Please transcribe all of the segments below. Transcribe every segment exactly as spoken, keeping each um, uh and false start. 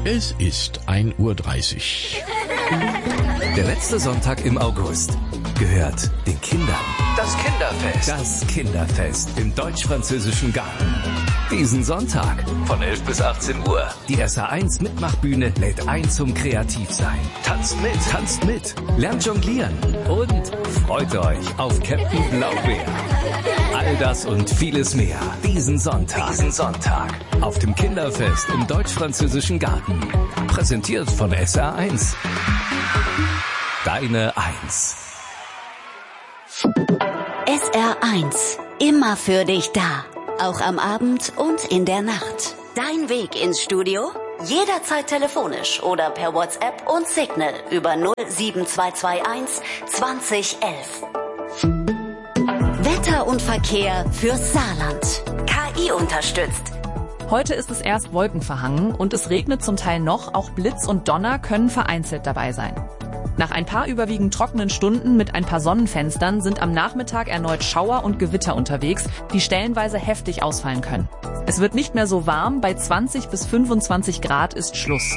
Es ist ein Uhr dreißig. Der letzte Sonntag im August gehört den Kindern. Das Kinderfest. Das Kinderfest im Deutsch-Französischen Garten. Diesen Sonntag Von elf bis achtzehn Uhr. die S A eins Mitmachbühne lädt ein zum Kreativsein. Tanzt mit. Tanzt mit, lernt jonglieren und freut euch auf Captain Blaubeer. All das und vieles mehr diesen Sonntag. Diesen Sonntag. Auf dem Kinderfest im Deutsch-Französischen Garten. Präsentiert von S A eins. Deine Eins. S R eins. Immer für dich da. Auch am Abend und in der Nacht. Dein Weg ins Studio? Jederzeit telefonisch oder per WhatsApp und Signal über null sieben zwei zwei eins zwanzig elf. Wetter und Verkehr fürs Saarland. K I unterstützt. Heute ist es erst wolkenverhangen und es regnet zum Teil noch, auch Blitz und Donner können vereinzelt dabei sein. Nach ein paar überwiegend trockenen Stunden mit ein paar Sonnenfenstern sind am Nachmittag erneut Schauer und Gewitter unterwegs, die stellenweise heftig ausfallen können. Es wird nicht mehr so warm, bei zwanzig bis fünfundzwanzig Grad ist Schluss.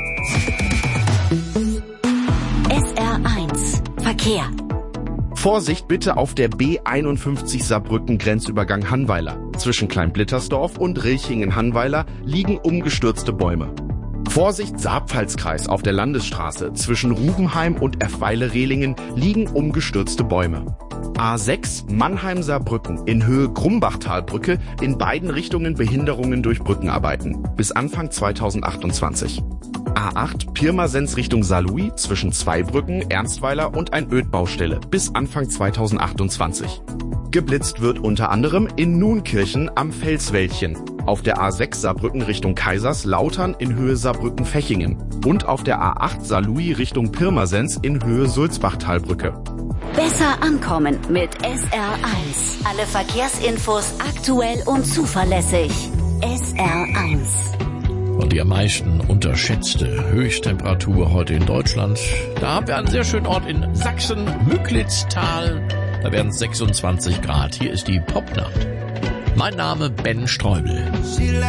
S R eins. Verkehr. Vorsicht bitte auf der B einundfünfzig Saarbrücken Grenzübergang Hannweiler. Zwischen Kleinblittersdorf und Rilchingen-Hannweiler liegen umgestürzte Bäume. Vorsicht Saarpfalzkreis auf der Landesstraße. Zwischen Rubenheim und Erfweile-Rehlingen liegen umgestürzte Bäume. A sechs Mannheim-Saarbrücken in Höhe Grumbachtalbrücke, in beiden Richtungen Behinderungen durch Brückenarbeiten. Bis Anfang zweitausendachtundzwanzig. A acht Pirmasens Richtung Saarlouis zwischen Zweibrücken, Ernstweiler und ein Ödbaustelle bis Anfang zweitausendachtundzwanzig. Geblitzt wird unter anderem in Nunkirchen am Felswäldchen, auf der A sechs Saarbrücken Richtung Kaiserslautern in Höhe Saarbrücken-Fechingen und auf der A acht Saarlouis Richtung Pirmasens in Höhe Sulzbachtalbrücke. Besser ankommen mit S R eins. Alle Verkehrsinfos aktuell und zuverlässig. S R eins. Und die am meisten unterschätzte Höchsttemperatur heute in Deutschland. Da haben wir einen sehr schönen Ort in Sachsen, Müglitztal. Da werden es sechsundzwanzig Grad. Hier ist die Popnacht. Mein Name Ben Streubel.